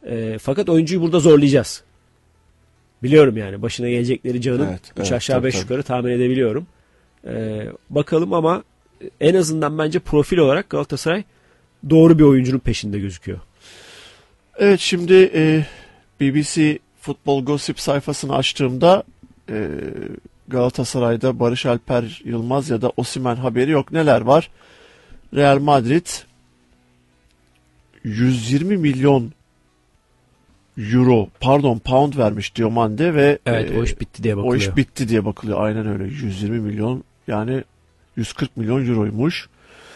Fakat oyuncuyu burada zorlayacağız. Biliyorum yani başına gelecekleri canın 3 aşağı 5 yukarı tahmin edebiliyorum. Bakalım ama en azından bence profil olarak Galatasaray doğru bir oyuncunun peşinde gözüküyor. Evet, şimdi BBC Futbol Gossip sayfasını açtığımda Galatasaray'da Barış Alper Yılmaz ya da Osimhen haberi yok. Neler var? Real Madrid 120 milyon pound vermiş Diomande ve evet, o iş bitti diye bakılıyor. O iş bitti diye bakılıyor. Aynen öyle. 120 milyon yani 140 milyon euroymuş.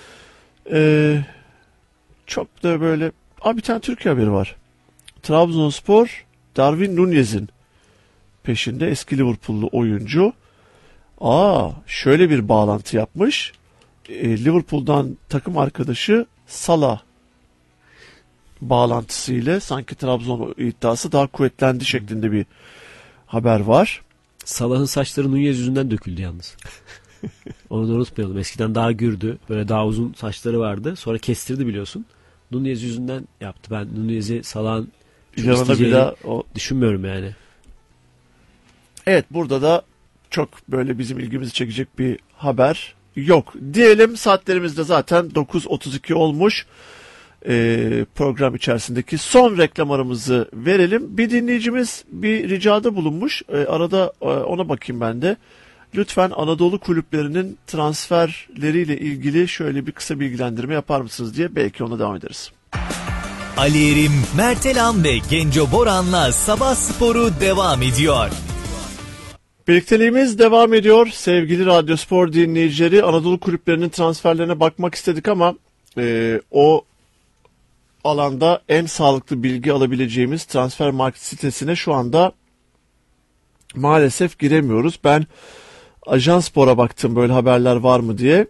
Çok da böyle bir tane Türkiye haberi var. Trabzonspor Darwin Nunez'in peşinde, eski Liverpool'lu oyuncu. Şöyle bir bağlantı yapmış. Liverpool'dan takım arkadaşı Salah bağlantısıyla sanki Trabzon iddiası daha kuvvetlendi şeklinde bir haber var. Salah'ın saçları Nunez yüzünden döküldü yalnız. Onu da unutmayalım. Eskiden daha gürdü. Böyle daha uzun saçları vardı. Sonra kestirdi biliyorsun. Nunez yüzünden yaptı. Ben Nunez'i Salah'ın yanına bir daha düşünmüyorum yani. Evet, burada da çok böyle bizim ilgimizi çekecek bir haber yok. Diyelim, saatlerimizde zaten 9.32 olmuş. Program içerisindeki son reklam aramızı verelim. Bir dinleyicimiz bir ricada bulunmuş. Arada ona bakayım ben de. Lütfen Anadolu kulüplerinin transferleriyle ilgili şöyle bir kısa bilgilendirme yapar mısınız diye, belki ona devam ederiz. Ali Erim, Mertelan ve Genco Boran'la Sabah Sporu devam ediyor. Birlikteliğimiz devam ediyor. Sevgili Radyo Spor dinleyicileri, Anadolu kulüplerinin transferlerine bakmak istedik ama o alanda en sağlıklı bilgi alabileceğimiz Transfermarkt sitesine şu anda maalesef giremiyoruz. Ben Ajanspor'a baktım böyle haberler var mı diye.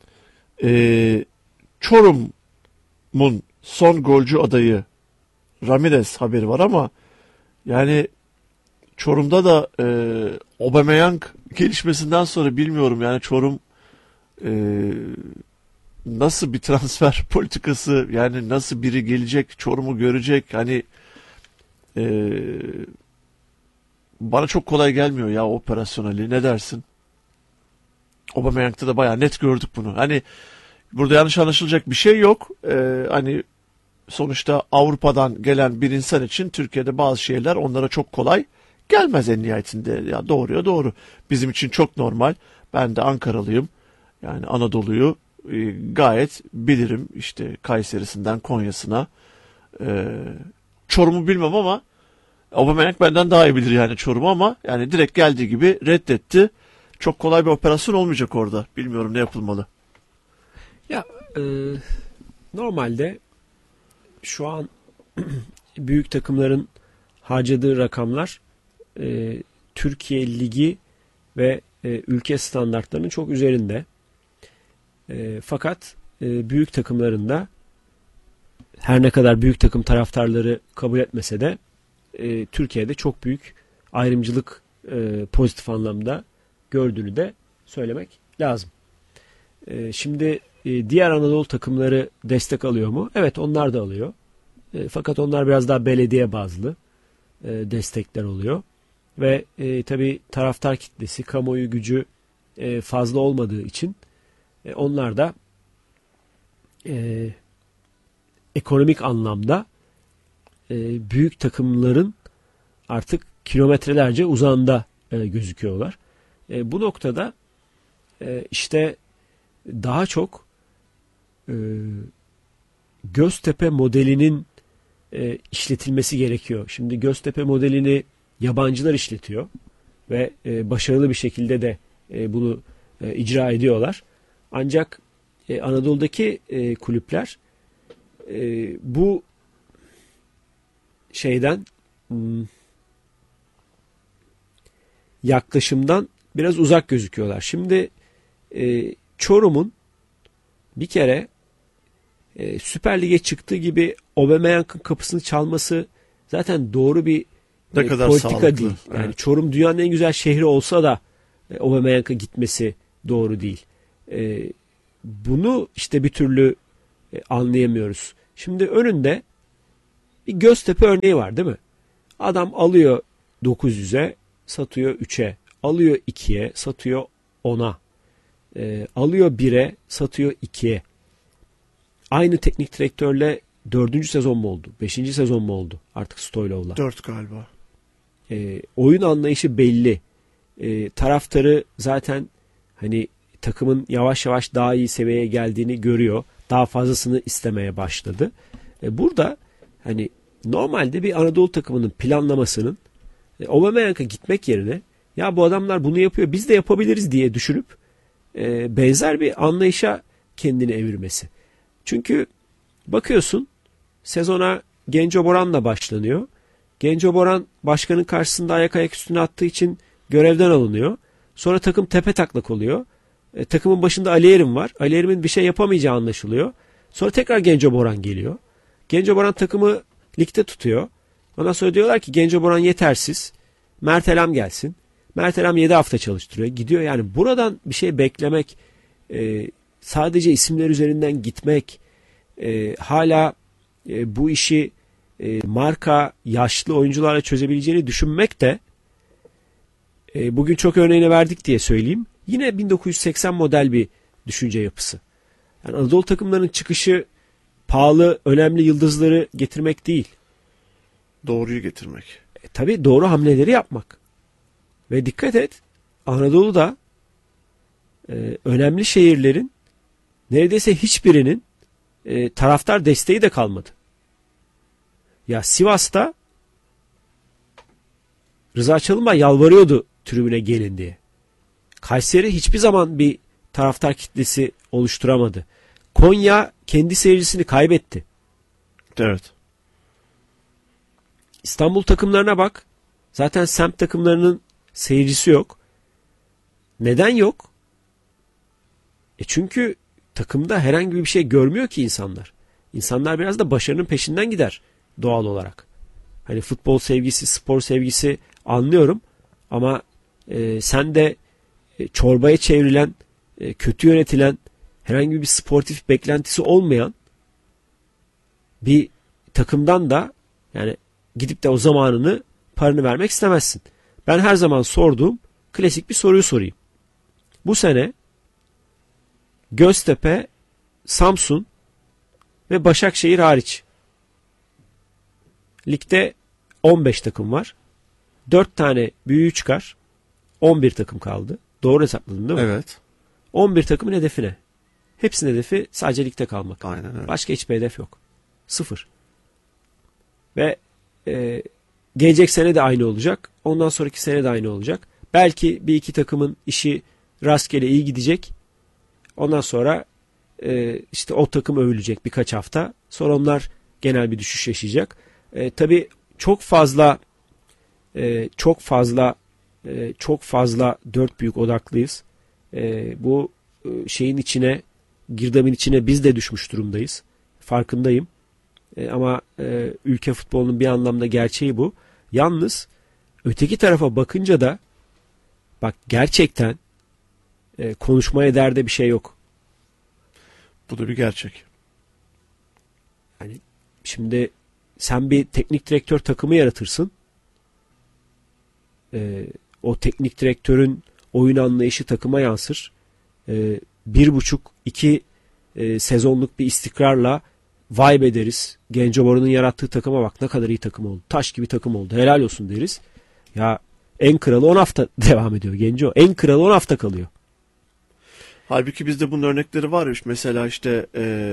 Çorum'un son golcü adayı Ramirez haberi var ama yani Çorum'da da Aubameyang gelişmesinden sonra bilmiyorum yani Çorum nasıl bir transfer politikası, yani nasıl biri gelecek Çorum'u görecek, hani bana çok kolay gelmiyor ya operasyoneli, ne dersin? Aubameyang'da da bayağı net gördük bunu. Hani burada yanlış anlaşılacak bir şey yok. Hani sonuçta Avrupa'dan gelen bir insan için Türkiye'de bazı şeyler onlara çok kolay gelmez en nihayetinde. Ya doğruya doğru. Bizim için çok normal. Ben de Ankaralıyım. Yani Anadolu'yu gayet bilirim. İşte Kayseri'sinden Konya'sına. Çorum'u bilmem ama Aubameyang benden daha iyi bilir yani Çorum'u, ama yani direkt geldiği gibi reddetti. Çok kolay bir operasyon olmayacak orada. Bilmiyorum ne yapılmalı. Ya normalde şu an büyük takımların harcadığı rakamlar Türkiye Ligi ve ülke standartlarının çok üzerinde. Fakat büyük takımlarında, her ne kadar büyük takım taraftarları kabul etmese de Türkiye'de çok büyük ayrımcılık pozitif anlamda gördüğünü de söylemek lazım. Şimdi diğer Anadolu takımları destek alıyor mu? Evet, onlar da alıyor. Fakat onlar biraz daha belediye bazlı destekler oluyor. Ve tabii taraftar kitlesi, kamuoyu gücü fazla olmadığı için onlar da ekonomik anlamda büyük takımların artık kilometrelerce uzağında gözüküyorlar. Bu noktada işte daha çok Göztepe modelinin işletilmesi gerekiyor. Şimdi Göztepe modelini yabancılar işletiyor ve başarılı bir şekilde de bunu icra ediyorlar. Ancak Anadolu'daki kulüpler bu şeyden yaklaşımdan biraz uzak gözüküyorlar. Şimdi Çorum'un bir kere Süper Lig'e çıktığı gibi Aubameyang'ın kapısını çalması zaten doğru bir politika sağlıklı değil. Yani evet. Çorum dünyanın en güzel şehri olsa da Aubameyang'ın gitmesi doğru değil. Bunu işte bir türlü anlayamıyoruz. Şimdi önünde bir Göztepe örneği var değil mi? Adam alıyor 900'e, satıyor 3'e. Alıyor 2'ye, satıyor 10'a. Alıyor 1'e, satıyor 2'ye. Aynı teknik direktörle 4. sezon mu oldu? 5. sezon mu oldu? Artık Stoylov'la. 4 galiba. Oyun anlayışı belli. Taraftarı zaten hani takımın yavaş yavaş daha iyi seviyeye geldiğini görüyor. Daha fazlasını istemeye başladı. Burada hani normalde bir Anadolu takımının planlamasının Aubameyang'a gitmek yerine ya bu adamlar bunu yapıyor biz de yapabiliriz diye düşünüp benzer bir anlayışa kendini evirmesi. Çünkü bakıyorsun sezona Genco Boran'la başlanıyor. Genco Boran başkanın karşısında ayak üstüne attığı için görevden alınıyor. Sonra takım tepetaklak oluyor. Takımın başında Ali Erim var. Ali Erim'in bir şey yapamayacağı anlaşılıyor. Sonra tekrar Genco Boran geliyor. Genco Boran takımı ligde tutuyor. Ondan sonra diyorlar ki Genco Boran yetersiz. Mert Elam gelsin. Mert Elam 7 hafta çalıştırıyor. Gidiyor yani buradan bir şey beklemek, sadece isimler üzerinden gitmek, hala bu işi marka yaşlı oyuncularla çözebileceğini düşünmek de bugün çok örneğini verdik diye söyleyeyim. Yine 1980 model bir düşünce yapısı. Yani Anadolu takımlarının çıkışı pahalı, önemli yıldızları getirmek değil. Doğruyu getirmek. Tabii doğru hamleleri yapmak. Ve dikkat et, Anadolu'da önemli şehirlerin neredeyse hiçbirinin taraftar desteği de kalmadı. Ya Sivas'ta Rıza Çalınbay yalvarıyordu tribüne gelin diye. Kayseri hiçbir zaman bir taraftar kitlesi oluşturamadı. Konya kendi seyircisini kaybetti. Evet. İstanbul takımlarına bak. Zaten semt takımlarının seyircisi yok. Neden yok? Çünkü takımda herhangi bir şey görmüyor ki insanlar. İnsanlar biraz da başarının peşinden gider doğal olarak. Hani futbol sevgisi, spor sevgisi anlıyorum ama sen de çorbaya çevrilen, kötü yönetilen, herhangi bir sportif beklentisi olmayan bir takımdan da yani gidip de o zamanını, paranı vermek istemezsin. Ben her zaman sorduğum klasik bir soruyu sorayım. Bu sene Göztepe, Samsun ve Başakşehir hariç ligde 15 takım var. 4 tane büyüğü çıkar. 11 takım kaldı. Doğru hesapladım değil mi? Evet. 11 takımın hedefi ne? Hepsinin hedefi sadece ligde kalmak. Aynen öyle. Başka hiçbir hedef yok. 0. Ve gelecek sene de aynı olacak. Ondan sonraki sene de aynı olacak. Belki bir iki takımın işi rastgele iyi gidecek. Ondan sonra işte o takım övülecek birkaç hafta. Sonra onlar genel bir düşüş yaşayacak. Tabii çok fazla dört büyük odaklıyız. Bu şeyin içine, girdabın içine biz de düşmüş durumdayız. Farkındayım. Ama ülke futbolunun bir anlamda gerçeği bu. Yalnız öteki tarafa bakınca da bak gerçekten konuşmaya derde bir şey yok. Bu da bir gerçek. Yani şimdi sen bir teknik direktör takımı yaratırsın. O teknik direktörün oyun anlayışı takıma yansır. 1,5-2 sezonluk bir istikrarla vay be deriz. Genco Boran'ın yarattığı takıma bak ne kadar iyi takım oldu. Taş gibi takım oldu. Helal olsun deriz. Ya en kralı 10 hafta devam ediyor Genco. En kralı 10 hafta kalıyor. Halbuki bizde bunun örnekleri var ya. Mesela işte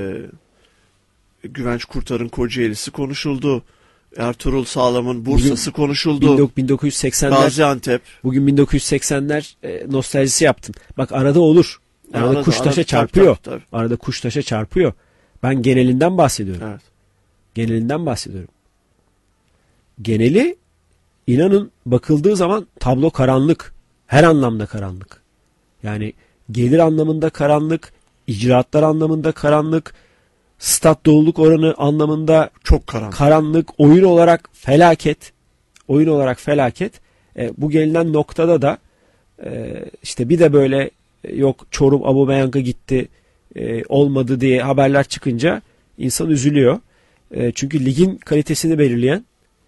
Güvenç Kurtar'ın Kocaeli'si konuşuldu. Ertuğrul Sağlam'ın Bursa'sı konuşuldu. 1980'ler Gaziantep. bugün 1980'ler nostaljisi yaptın. Bak arada olur. Arada kuş taşa çarpıyor. Tabii. Arada kuş taşa çarpıyor. Ben genelinden bahsediyorum. Evet. Genelinden bahsediyorum. Geneli inanın bakıldığı zaman tablo karanlık. Her anlamda karanlık. Yani gelir anlamında karanlık, icraatlar anlamında karanlık, stat doluluk oranı anlamında Çok karanlık. karanlık, oyun olarak felaket. Oyun olarak felaket. Bu gelinen noktada da işte bir de böyle yok Çorum Aubameyang'a gitti olmadı diye haberler çıkınca insan üzülüyor. Çünkü ligin kalitesini belirleyen